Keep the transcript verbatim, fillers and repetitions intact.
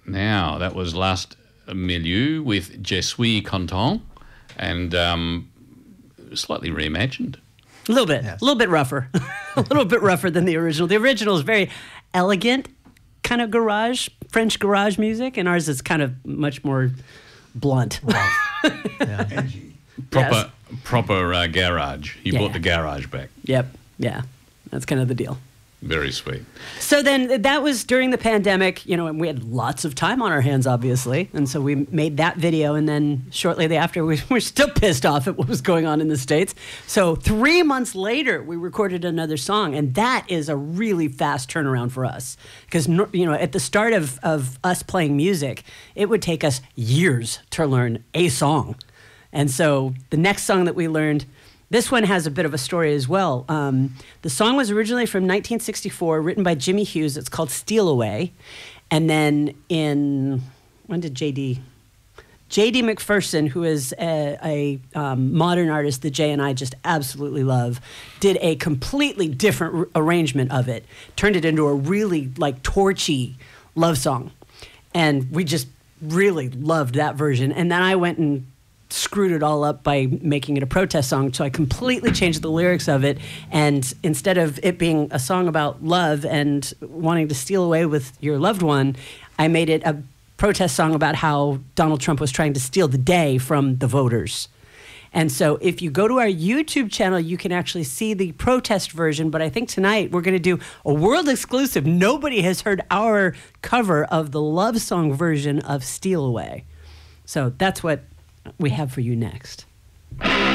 Now, that was Last Milieu with Je suis content, and um, slightly reimagined. A little bit. Yes. A little bit rougher. A little bit rougher than the original. The original is very elegant, kind of garage, French garage music, and ours is kind of much more blunt. Yeah. Proper, Yes. proper uh, garage. He Yeah. brought the garage back. Yep. Yeah. That's kind of the deal. Very sweet. So then that was during the pandemic, you know, and we had lots of time on our hands, obviously. And so we made that video. And then shortly thereafter, we were still pissed off at what was going on in the States. So three months later, we recorded another song. And that is a really fast turnaround for us. Because, you know, at the start of, of us playing music, it would take us years to learn a song. And so the next song that we learned, this one has a bit of a story as well. Um, the song was originally from nineteen sixty-four, written by Jimmy Hughes. It's called Steal Away. And then in, when did J D? J D McPherson, who is a, a um, modern artist that Jay and I just absolutely love, did a completely different r- arrangement of it, turned it into a really like torchy love song. And we just really loved that version. And then I went and screwed it all up by making it a protest song. So I completely changed the lyrics of it. And instead of it being a song about love and wanting to steal away with your loved one, I made it a protest song about how Donald Trump was trying to steal the day from the voters. And so if you go to our YouTube channel, you can actually see the protest version. But I think tonight we're going to do a world exclusive. Nobody has heard our cover of the love song version of Steal Away. So that's what we have for you next.